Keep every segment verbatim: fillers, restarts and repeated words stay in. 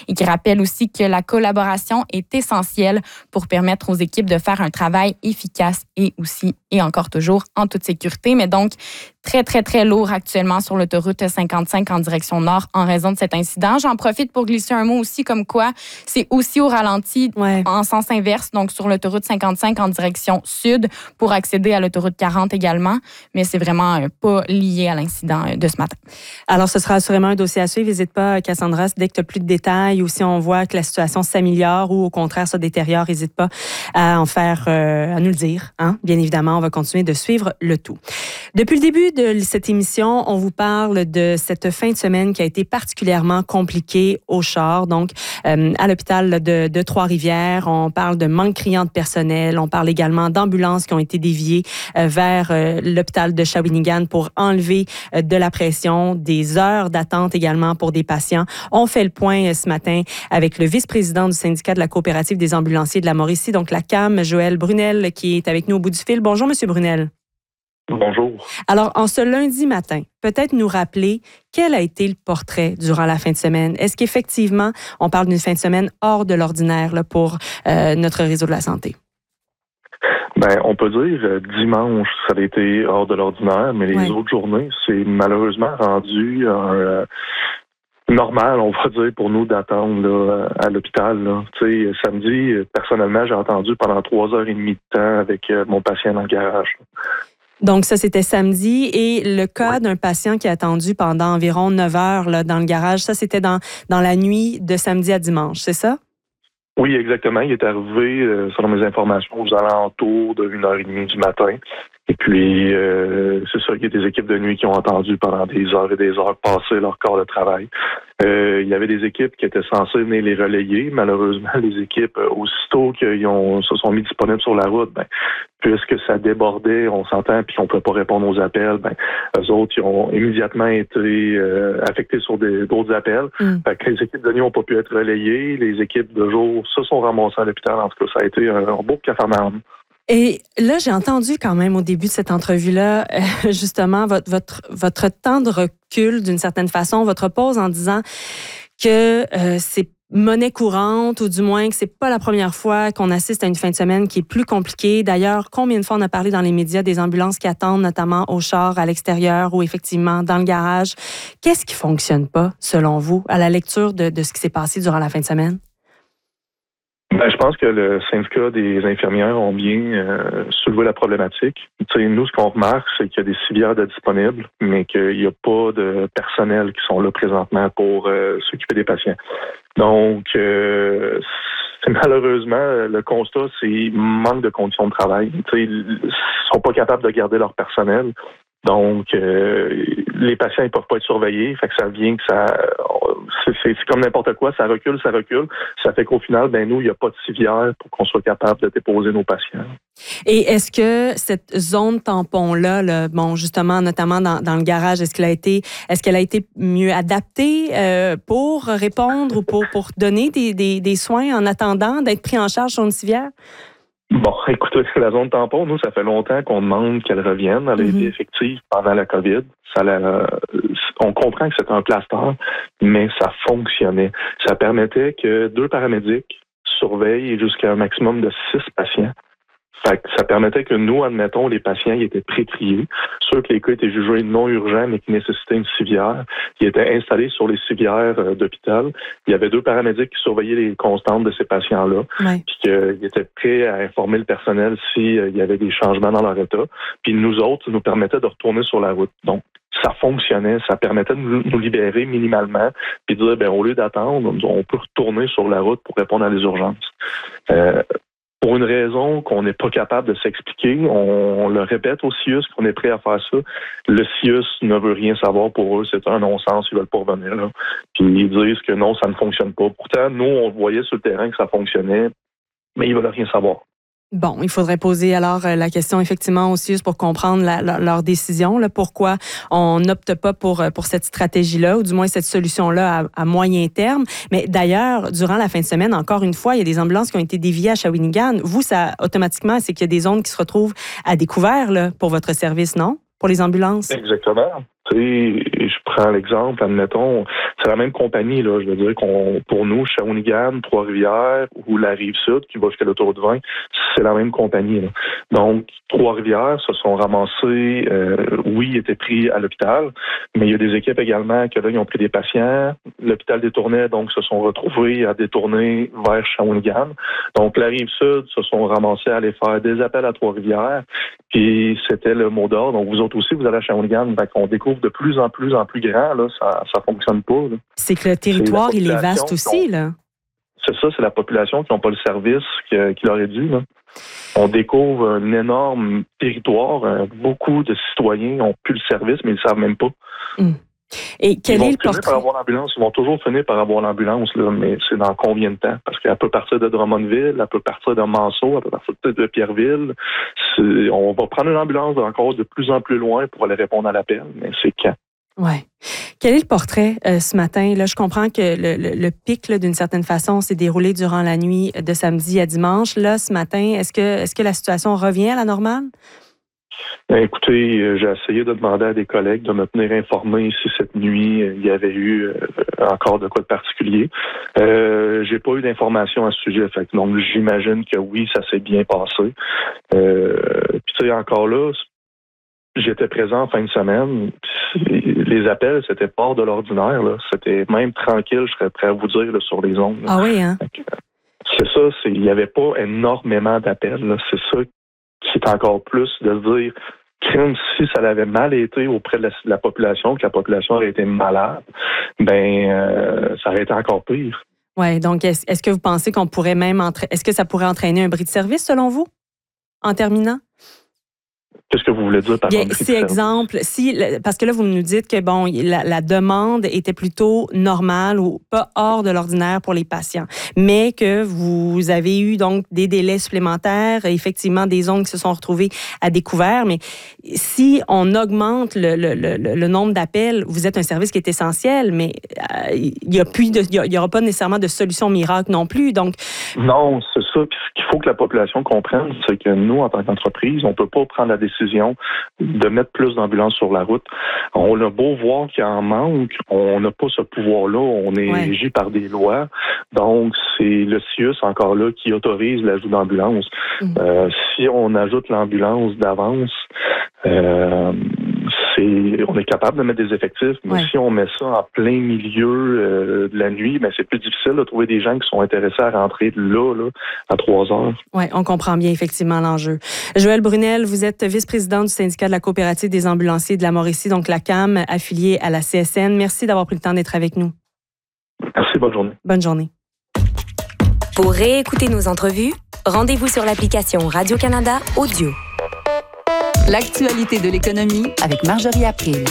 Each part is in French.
et qui rappelle aussi que la collaboration est essentielle pour permettre aux équipes de faire un travail efficace et aussi, et encore toujours, en toute sécurité. Mais donc, très, très, très lourd actuellement sur l'autoroute cinquante-cinq en direction nord en raison de cet incident. J'en profite pour glisser un mot aussi comme quoi c'est aussi au ralenti ouais. en sens inverse, donc sur l'autoroute cinquante-cinq en direction sud pour accéder à l'autoroute quarante également, mais c'est vraiment euh, pas lié à l'incident euh, de ce matin. Alors, ce sera assurément un dossier à suivre. N'hésite pas, Cassandra, dès que tu as plus de détails ou si on voit que la situation s'améliore ou au contraire se détériore, n'hésite pas à en faire, euh, à nous le dire. Hein? Bien évidemment, on va continuer de suivre le tout. Depuis le début de cette émission, on vous parle de cette fin de semaine qui a été particulièrement compliquée au Char, donc euh, à l'hôpital de, de Trois-Rivières. On parle de manque criant de personnel. On parle également d'ambulances qui ont été déviées euh, vers euh, l'hôpital de Shawinigan pour enlever euh, de la pression, des heures d'attente également pour des patients. On fait le point euh, ce matin avec le vice-président du syndicat de la coopérative des ambulanciers de la Mauricie, donc la C A M, Joël Brunel, qui est avec nous au bout du fil. Bonjour, Monsieur Brunel. Bonjour. Alors, en ce lundi matin, peut-être nous rappeler quel a été le portrait durant la fin de semaine. Est-ce qu'effectivement, on parle d'une fin de semaine hors de l'ordinaire là, pour euh, notre réseau de la santé? Ben, on peut dire euh, dimanche, ça a été hors de l'ordinaire, mais les ouais. autres journées, c'est malheureusement rendu un euh, normal, on va dire, pour nous d'attendre là, à l'hôpital. Là. Tu sais, samedi, personnellement, j'ai attendu pendant trois heures et demie de temps avec euh, mon patient dans le garage. Donc, ça, c'était samedi. Et le cas oui. d'un patient qui a attendu pendant environ neuf heures là, dans le garage, ça, c'était dans, dans la nuit de samedi à dimanche, c'est ça? Oui, exactement. Il est arrivé, euh, selon mes informations, aux alentours de une heure et demie du matin. Et puis, euh, c'est sûr qu'il y a des équipes de nuit qui ont attendu pendant des heures et des heures passer leur corps de travail. Euh, il y avait des équipes qui étaient censées venir les relayer. Malheureusement, les équipes, aussitôt qu'ils ont, se sont mis disponibles sur la route, ben, puisque ça débordait, on s'entend, puis qu'on ne peut pas répondre aux appels, ben, eux autres, ils ont immédiatement été euh, affectés sur des, d'autres appels. Mm. Fait que les équipes de nuit n'ont pas pu être relayées. Les équipes de jour se sont ramassées à l'hôpital. En tout cas, ça a été un, un beau cafarnaum. Et là, j'ai entendu quand même au début de cette entrevue-là, euh, justement, votre, votre, votre temps de recul, d'une certaine façon, votre pause en disant que euh, c'est monnaie courante, ou du moins que c'est pas la première fois qu'on assiste à une fin de semaine qui est plus compliquée. D'ailleurs, combien de fois on a parlé dans les médias des ambulances qui attendent, notamment au Char, à l'extérieur ou effectivement dans le garage. Qu'est-ce qui fonctionne pas, selon vous, à la lecture de, de ce qui s'est passé durant la fin de semaine? Ben, je pense que le syndicat des infirmières ont bien euh, soulevé la problématique. Tu sais, nous, ce qu'on remarque, c'est qu'il y a des civières de disponibles, mais qu'il n'y a pas de personnel qui sont là présentement pour euh, s'occuper des patients. Donc, euh, c'est malheureusement, le constat, c'est manque de conditions de travail. Tu sais, ils sont pas capables de garder leur personnel. Donc, euh, les patients, ils peuvent pas être surveillés. Fait que ça vient que ça... C'est, c'est, c'est comme n'importe quoi. Ça recule, ça recule. Ça fait qu'au final, ben nous, il n'y a pas de civière pour qu'on soit capable de déposer nos patients. Et est-ce que cette zone tampon-là, là, bon, justement, notamment dans, dans le garage, est-ce qu'elle a été, est-ce qu'elle a été mieux adaptée euh, pour répondre ou pour, pour donner des, des, des soins en attendant d'être pris en charge sur une civière? Bon, écoutez, la zone tampon, nous, ça fait longtemps qu'on demande qu'elle revienne. Elle a mm-hmm. été effective pendant la COVID. Ça la, on comprend que c'est un plaster, mais ça fonctionnait. Ça permettait que deux paramédics surveillent jusqu'à un maximum de six patients. Fait que ça permettait que nous, admettons, les patients, ils étaient pré-triés. Ceux que les cas étaient jugés non urgents, mais qui nécessitaient une civière, ils étaient installés sur les civières euh, d'hôpital. Il y avait deux paramédics qui surveillaient les constantes de ces patients-là. Ouais. Puis qu'ils étaient prêts à informer le personnel s'il euh, y avait des changements dans leur état. Puis nous autres, ça nous permettait de retourner sur la route. Donc, ça fonctionnait. Ça permettait de nous, nous libérer minimalement. Puis de dire, ben, au lieu d'attendre, on peut retourner sur la route pour répondre à des urgences. Euh, Pour une raison qu'on n'est pas capable de s'expliquer, on, on le répète au C I U S qu'on est prêt à faire ça. Le C I U S ne veut rien savoir pour eux, c'est un non-sens, ils veulent pas revenir là. Puis ils disent que non, ça ne fonctionne pas. Pourtant, nous, on voyait sur le terrain que ça fonctionnait, mais ils veulent rien savoir. Bon, il faudrait poser alors la question effectivement au C I U S pour comprendre la, la, leur décision, là, pourquoi on n'opte pas pour, pour cette stratégie-là, ou du moins cette solution-là à, à moyen terme. Mais d'ailleurs, durant la fin de semaine, encore une fois, il y a des ambulances qui ont été déviées à Shawinigan. Vous, ça, automatiquement, c'est qu'il y a des zones qui se retrouvent à découvert là, pour votre service, non? Pour les ambulances? Exactement. Tu sais, je prends l'exemple, admettons, c'est la même compagnie, là. Je veux dire qu'on, pour nous, Shawinigan, Trois-Rivières ou la Rive-Sud qui va jusqu'à l'autoroute vingt, c'est la même compagnie, là. Donc, Trois-Rivières se sont ramassés, euh, oui, ils étaient pris à l'hôpital, mais il y a des équipes également que là, ils ont pris des patients. L'hôpital détournait, donc se sont retrouvés à détourner vers Shawinigan. Donc, la Rive-Sud se sont ramassés à aller faire des appels à Trois-Rivières, puis c'était le mot d'ordre. Donc, vous autres aussi, vous allez à Shawinigan, ben, qu'on découvre de plus en plus en plus grand, là, ça ça fonctionne pas. Là. C'est que le territoire, il est vaste aussi, ont, là. C'est ça, c'est la population qui n'a pas le service qu'il qui leur est dû, là. On découvre un énorme territoire. Beaucoup de citoyens n'ont plus le service, mais ils ne le savent même pas. Hum. Et quel ils est vont le finir portrait? par avoir l'ambulance. Ils vont toujours finir par avoir l'ambulance, là, mais c'est dans combien de temps? Parce qu'elle peut partir de Drummondville, elle peut partir de Manceau, elle peut partir de Pierreville. C'est, on va prendre une ambulance encore de plus en plus loin pour aller répondre à l'appel, mais c'est quand? Ouais. Quel est le portrait euh, ce matin? Là, je comprends que le, le, le pic, là, d'une certaine façon, s'est déroulé durant la nuit de samedi à dimanche. Là, ce matin, est-ce que, est-ce que la situation revient à la normale? Ben, écoutez, j'ai essayé de demander à des collègues de me tenir informé si cette nuit, il y avait eu euh, encore de quoi de particulier. Euh, j'ai pas eu d'informations à ce sujet. Fait que, donc, j'imagine que oui, ça s'est bien passé. Euh, puis, tu sais, encore là, j'étais présent en fin de semaine. Les appels, c'était pas hors de l'ordinaire, là. C'était même tranquille, je serais prêt à vous dire, là, sur les ondes. Là. Ah oui, hein? C'est ça, c'est, il n'y avait pas énormément d'appels, là. C'est ça qui est encore plus de se dire, crime, si ça avait mal été auprès de la, de la population, que la population aurait été malade, ben, euh, ça aurait été encore pire. Oui, donc est-ce, est-ce que vous pensez qu'on pourrait même, entra- est-ce que ça pourrait entraîner un bris de service, selon vous, en terminant? Qu'est-ce que vous voulez dire par Bien, si exemple, si parce que là vous nous dites que bon, la, la demande était plutôt normale ou pas hors de l'ordinaire pour les patients, mais que vous avez eu donc des délais supplémentaires, effectivement des zones qui se sont retrouvées à découvert. Mais si on augmente le, le, le, le nombre d'appels, vous êtes un service qui est essentiel, mais euh, il y a plus de, il y aura pas nécessairement de solution miracle non plus. Donc non, c'est ça. Puis ce qu'il faut que la population comprenne, c'est que nous, en tant qu'entreprise, on peut pas prendre la décision de mettre plus d'ambulances sur la route. On a beau voir qu'il en manque, on n'a pas ce pouvoir-là, on est ouais. régi par des lois. Donc, c'est le C I U S encore là qui autorise l'ajout d'ambulances. Mmh. Euh, si on ajoute l'ambulance d'avance, euh, c'est, on est capable de mettre des effectifs, mais ouais. si on met ça en plein milieu euh, de la nuit, ben c'est plus difficile de trouver des gens qui sont intéressés à rentrer là, là à trois heures. Oui, on comprend bien effectivement l'enjeu. Joëlle Brunel, vous êtes vice-présidente du syndicat de la coopérative des ambulanciers de la Mauricie, donc la C A M, affiliée à la C S N. Merci d'avoir pris le temps d'être avec nous. Merci, bonne journée. Bonne journée. Pour réécouter nos entrevues, rendez-vous sur l'application Radio-Canada Audio. L'actualité de l'économie avec Marjorie April.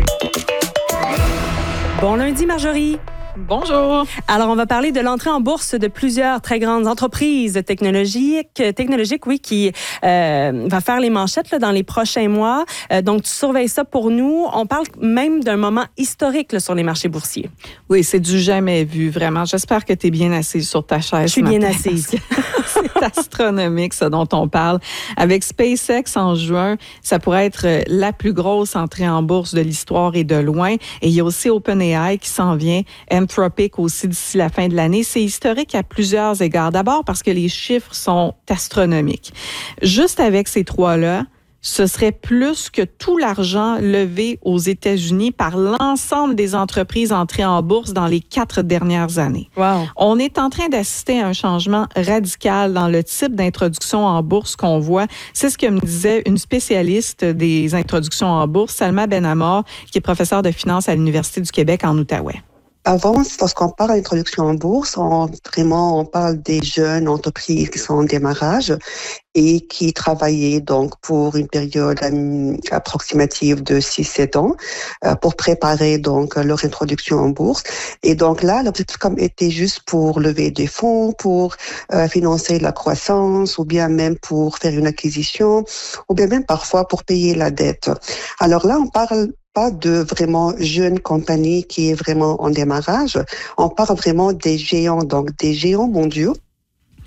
Bon lundi, Marjorie. Bonjour. Alors, on va parler de l'entrée en bourse de plusieurs très grandes entreprises technologiques, technologiques oui, qui euh, va faire les manchettes là, dans les prochains mois. Euh, donc, tu surveilles ça pour nous. On parle même d'un moment historique là, sur les marchés boursiers. Oui, c'est du jamais vu, vraiment. J'espère que tu es bien assise sur ta chaise. Je suis bien assise. C'est astronomique, ce dont on parle. Avec SpaceX en juin, ça pourrait être la plus grosse entrée en bourse de l'histoire et de loin. Et il y a aussi OpenAI qui s'en vient. Anthropic aussi d'ici la fin de l'année. C'est historique à plusieurs égards. D'abord parce que les chiffres sont astronomiques. Juste avec ces trois-là, ce serait plus que tout l'argent levé aux États-Unis par l'ensemble des entreprises entrées en bourse dans les quatre dernières années. Wow. On est en train d'assister à un changement radical dans le type d'introduction en bourse qu'on voit. C'est ce que me disait une spécialiste des introductions en bourse, Salma Benamor, qui est professeure de finance à l'Université du Québec en Outaouais. Avant, lorsqu'on parle d'introduction en bourse, on, vraiment, on parle des jeunes entreprises qui sont en démarrage et qui travaillaient donc pour une période approximative de six sept ans euh, pour préparer donc leur introduction en bourse. Et donc là, l'objectif comme était juste pour lever des fonds, pour euh, financer la croissance, ou bien même pour faire une acquisition, ou bien même parfois pour payer la dette. Alors là, on parle pas de vraiment jeunes compagnies qui est vraiment en démarrage. On parle vraiment des géants, donc des géants mondiaux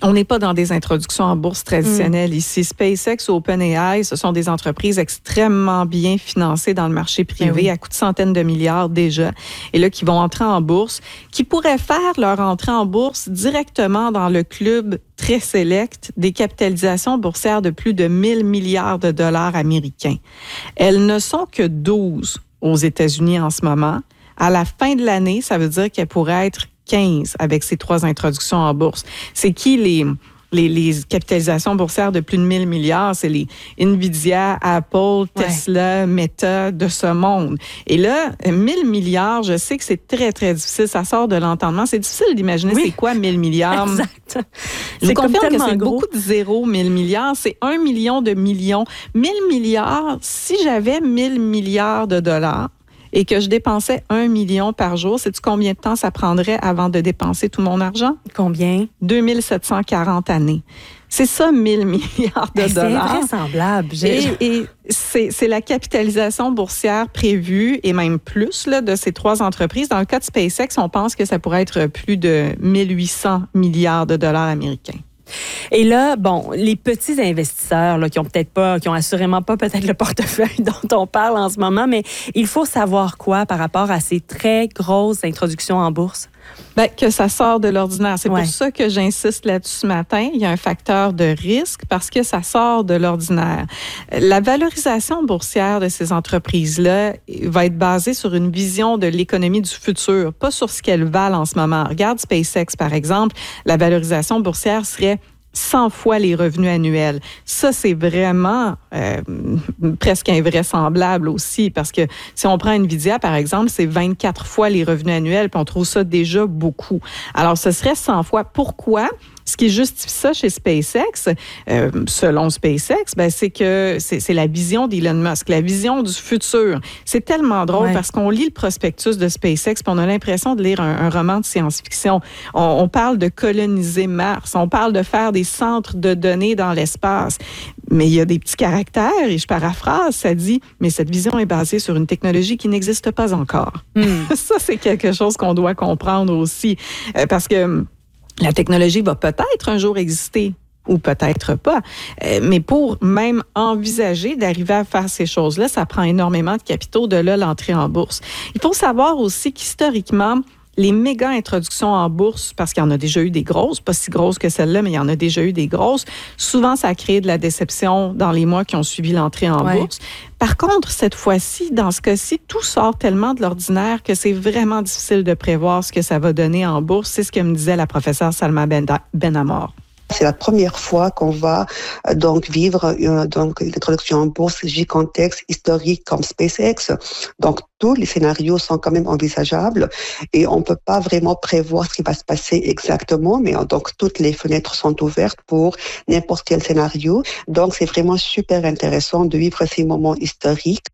on n'est pas dans des introductions en bourse traditionnelles mmh. ici. SpaceX ou OpenAI, ce sont des entreprises extrêmement bien financées dans le marché privé, oui. à coût de centaines de milliards déjà, et là, qui vont entrer en bourse, qui pourraient faire leur entrée en bourse directement dans le club très sélect des capitalisations boursières de plus de mille milliards de dollars américains. Elles ne sont que douze aux États-Unis en ce moment. À la fin de l'année, ça veut dire qu'elles pourraient être quinze avec ces trois introductions en bourse. C'est qui les, les, les capitalisations boursières de plus de mille milliards? C'est les Nvidia, Apple, Tesla, ouais. Meta de ce monde. Et là, mille milliards, je sais que c'est très, très difficile. Ça sort de l'entendement. C'est difficile d'imaginer oui. c'est quoi mille milliards. Exact. Je vous confirme que c'est gros. Beaucoup de zéro, mille milliards. C'est un million de millions. mille milliards, si j'avais mille milliards de dollars, et que je dépensais un million par jour, sais-tu combien de temps ça prendrait avant de dépenser tout mon argent? Combien? deux mille sept cent quarante années. C'est ça, mille milliards de c'est dollars. C'est invraisemblable. Et, et c'est, c'est la capitalisation boursière prévue, et même plus, là, de ces trois entreprises. Dans le cas de SpaceX, on pense que ça pourrait être plus de mille huit cents milliards de dollars américains. Et là, bon, les petits investisseurs là, qui ont peut-être pas, qui ont assurément pas peut-être le portefeuille dont on parle en ce moment, mais il faut savoir quoi par rapport à ces très grosses introductions en bourse? Bien, que ça sort de l'ordinaire. C'est ouais. pour ça que j'insiste là-dessus ce matin. Il y a un facteur de risque parce que ça sort de l'ordinaire. La valorisation boursière de ces entreprises-là va être basée sur une vision de l'économie du futur, pas sur ce qu'elles valent en ce moment. Regarde SpaceX, par exemple. La valorisation boursière serait cent fois les revenus annuels. Ça, c'est vraiment euh, presque invraisemblable aussi, parce que si on prend Nvidia, par exemple, c'est vingt-quatre fois les revenus annuels, puis on trouve ça déjà beaucoup. Alors, ce serait cent fois. Pourquoi? Ce qui justifie ça chez SpaceX, euh, selon SpaceX, ben, c'est que c'est, c'est la vision d'Elon Musk, la vision du futur. C'est tellement drôle ouais. parce qu'on lit le prospectus de SpaceX puis on a l'impression de lire un, un roman de science-fiction. On, on parle de coloniser Mars, on parle de faire des centres de données dans l'espace. Mais il y a des petits caractères, et je paraphrase, ça dit, mais cette vision est basée sur une technologie qui n'existe pas encore. Mm. Ça, c'est quelque chose qu'on doit comprendre aussi, euh, parce que la technologie va peut-être un jour exister ou peut-être pas. Euh, mais pour même envisager d'arriver à faire ces choses-là, ça prend énormément de capitaux, de là l'entrée en bourse. Il faut savoir aussi qu'historiquement, les méga introductions en bourse, parce qu'il y en a déjà eu des grosses, pas si grosses que celle-là, mais il y en a déjà eu des grosses, souvent ça a créé de la déception dans les mois qui ont suivi l'entrée en ouais. bourse. Par contre, cette fois-ci, dans ce cas-ci, tout sort tellement de l'ordinaire que c'est vraiment difficile de prévoir ce que ça va donner en bourse. C'est ce que me disait la professeure Salma Benamor. C'est la première fois qu'on va euh, donc vivre euh, donc l'introduction en bourse gigantesque historique comme SpaceX. Donc tous les scénarios sont quand même envisageables et on peut pas vraiment prévoir ce qui va se passer exactement, mais euh, donc toutes les fenêtres sont ouvertes pour n'importe quel scénario. Donc c'est vraiment super intéressant de vivre ces moments historiques.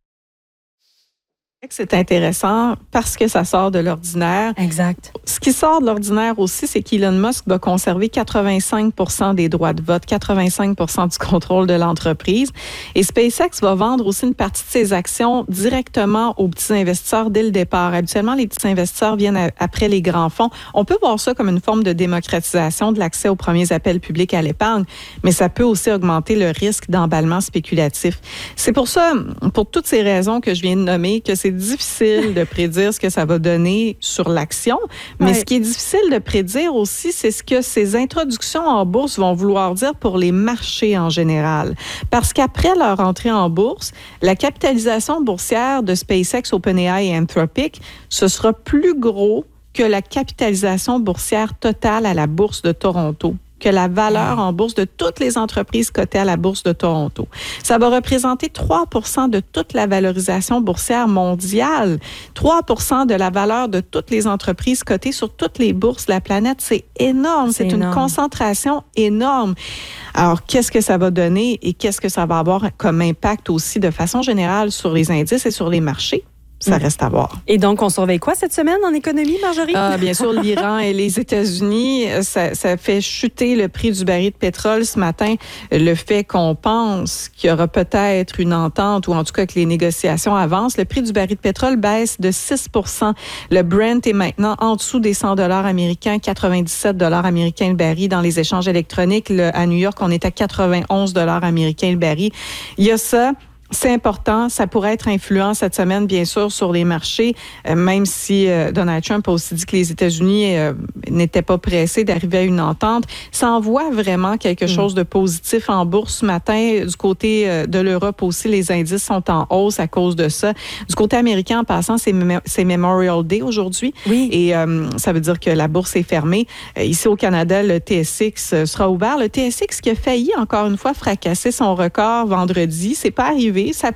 C'est intéressant parce que ça sort de l'ordinaire. Exact. Ce qui sort de l'ordinaire aussi, c'est qu'Elon Musk va conserver quatre-vingt-cinq pour cent des droits de vote, quatre-vingt-cinq pour cent du contrôle de l'entreprise. Et SpaceX va vendre aussi une partie de ses actions directement aux petits investisseurs dès le départ. Habituellement, les petits investisseurs viennent après les grands fonds. On peut voir ça comme une forme de démocratisation de l'accès aux premiers appels publics à l'épargne, mais ça peut aussi augmenter le risque d'emballement spéculatif. C'est pour ça, pour toutes ces raisons que je viens de nommer, que c'est difficile de prédire ce que ça va donner sur l'action, mais ouais. ce qui est difficile de prédire aussi, c'est ce que ces introductions en bourse vont vouloir dire pour les marchés en général. Parce qu'après leur entrée en bourse, la capitalisation boursière de SpaceX, OpenAI et Anthropic, ce sera plus gros que la capitalisation boursière totale à la bourse de Toronto, que la valeur en bourse de toutes les entreprises cotées à la bourse de Toronto. Ça va représenter trois pour cent de toute la valorisation boursière mondiale, trois pour cent de la valeur de toutes les entreprises cotées sur toutes les bourses de la planète. C'est énorme, c'est, c'est énorme. Une concentration énorme. Alors, qu'est-ce que ça va donner et qu'est-ce que ça va avoir comme impact aussi de façon générale sur les indices et sur les marchés? Ça reste à voir. Et donc, on surveille quoi cette semaine en économie, Marjorie? Ah, bien sûr, l'Iran et les États-Unis, ça, ça fait chuter le prix du baril de pétrole ce matin. Le fait qu'on pense qu'il y aura peut-être une entente ou en tout cas que les négociations avancent, le prix du baril de pétrole baisse de six pour cent. Le Brent est maintenant en dessous des cent dollars américains, quatre-vingt-dix-sept dollars américains le baril dans les échanges électroniques. Le, à New York, on est à quatre-vingt-onze dollars américains le baril. Il y a ça. C'est important. Ça pourrait être influent cette semaine, bien sûr, sur les marchés, euh, même si euh, Donald Trump a aussi dit que les États-Unis euh, n'étaient pas pressés d'arriver à une entente. Ça envoie vraiment quelque mmh. chose de positif en bourse ce matin. Du côté euh, de l'Europe aussi, les indices sont en hausse à cause de ça. Du côté américain, en passant, c'est, Mem- c'est Memorial Day aujourd'hui. Oui. Et euh, ça veut dire que la bourse est fermée. Euh, ici au Canada, le T S X sera ouvert. Le T S X qui a failli, encore une fois, fracasser son record vendredi. C'est pas arrivé. Ça